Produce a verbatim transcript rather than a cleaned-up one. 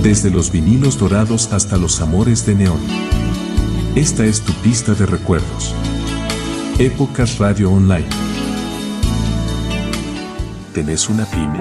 Desde los vinilos dorados hasta los amores de neón. Esta es tu pista de recuerdos. Épocas Radio Online. ¿Tenés una pyme?